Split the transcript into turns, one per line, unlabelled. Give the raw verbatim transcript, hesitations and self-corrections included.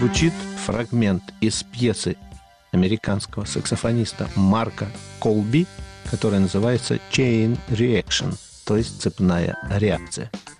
звучит фрагмент из пьесы американского саксофониста Марка Колби, которая называется «Chain Reaction», то есть «цепная реакция».